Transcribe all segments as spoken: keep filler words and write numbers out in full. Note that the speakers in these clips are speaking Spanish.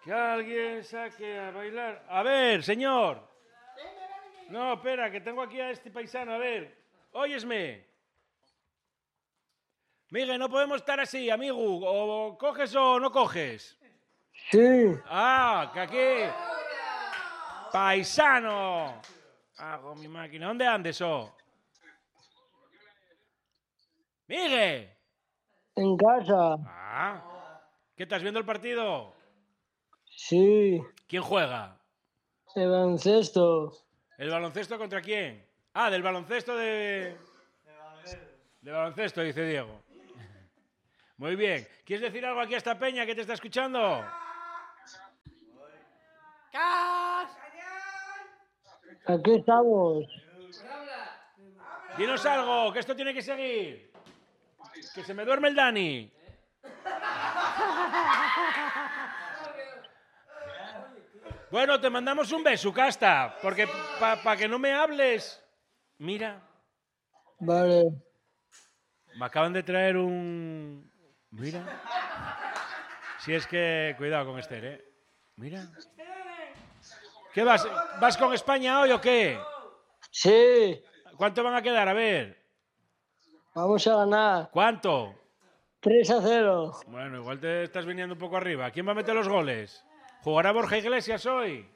Que alguien saque a bailar. A ver, señor. No, espera, que tengo aquí a este paisano. A ver, óyesme. Miguel, no podemos estar así, amigo. O coges o no coges. Sí. Ah, que aquí. Paisano. Hago mi máquina. ¿Dónde andes, oh? Miguel. En casa. Ah. ¿Qué estás viendo el partido? Sí. ¿Quién juega? El baloncesto. ¿El baloncesto contra quién? Ah, del baloncesto de... De baloncesto, dice Diego. Muy bien. ¿Quieres decir algo aquí a esta peña que te está escuchando? Aquí estamos. Dinos algo, que esto tiene que seguir. Que se me duerme el Dani. Bueno, te mandamos un beso, Casta, porque para pa que no me hables... Mira. Vale. Me acaban de traer un... Mira. Si es que... Cuidado con Esther, ¿eh? Mira. ¿Qué vas? ¿Vas con España hoy o qué? Sí. ¿Cuánto van a quedar? A ver. Vamos a ganar. ¿Cuánto? tres a cero. Bueno, igual te estás viniendo un poco arriba. ¿Quién va a meter los goles? ¿Jugará Borja Iglesias hoy?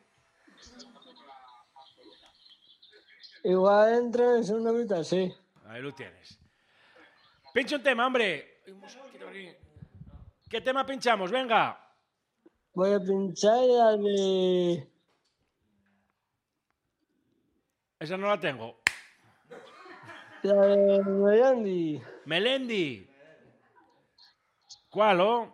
Igual entra en segunda mitad, sí. Ahí lo tienes. Pincha un tema, hombre. ¿Qué tema pinchamos? Venga. Voy a pinchar la de... Esa no la tengo. La de Melendi. Melendi. ¿Cuál, oh?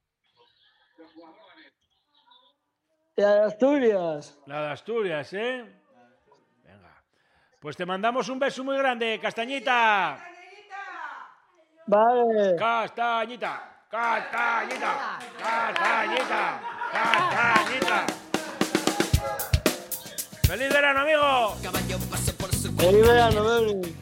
La de Asturias. La de Asturias, ¿eh? Venga. Pues te mandamos un beso muy grande, Castañita. Vale. Castañita. Castañita. Castañita. Castañita. ¡Feliz verano, amigo! Feliz verano, baby.